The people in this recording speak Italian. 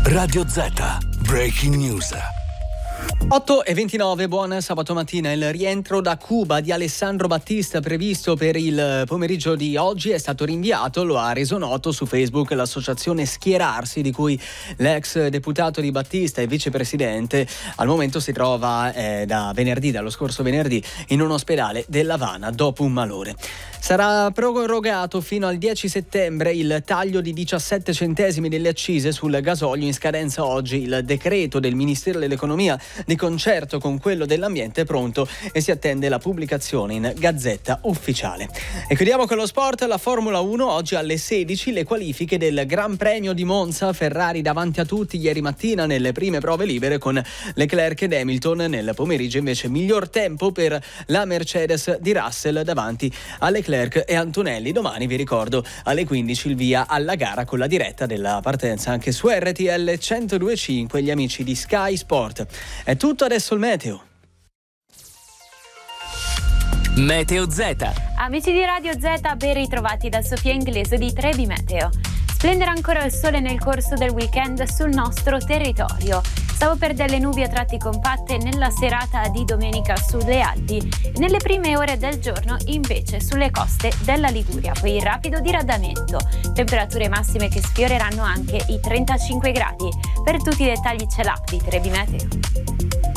Radio Z, Breaking News. 8:29, buon sabato mattina. Il rientro da Cuba di Alessandro Battista, previsto per il pomeriggio di oggi, è stato rinviato. Lo ha reso noto su Facebook l'associazione Schierarsi, di cui l'ex deputato di Battista e vicepresidente al momento si trova dallo scorso venerdì in un ospedale dell'Havana dopo un malore. Sarà prorogato fino al 10 settembre il taglio di 17 centesimi delle accise sul gasolio. In scadenza oggi il decreto del Ministero dell'Economia, di concerto con quello dell'Ambiente, è pronto e si attende la pubblicazione in Gazzetta Ufficiale. E chiudiamo con lo sport. La Formula 1, oggi alle 16 le qualifiche del Gran Premio di Monza. Ferrari davanti a tutti ieri mattina nelle prime prove libere, con Leclerc ed Hamilton. Nel pomeriggio invece miglior tempo per la Mercedes di Russell davanti a Leclerc e Antonelli. Domani, vi ricordo, alle 15 il via alla gara con la diretta della partenza anche su RTL 102.5, gli amici di Sky Sport. È tutto, adesso il meteo. Meteo Z. Amici di Radio Z, ben ritrovati da Sofia Inglese di Trebi Meteo. Splenderà ancora il sole nel corso del weekend sul nostro territorio. Stavo per delle nubi a tratti compatte nella serata di domenica sulle Alpi. Nelle prime ore del giorno invece sulle coste della Liguria, poi il rapido diradamento. Temperature massime che sfioreranno anche i 35 gradi. Per tutti i dettagli c'è l'app di Trebi Meteo.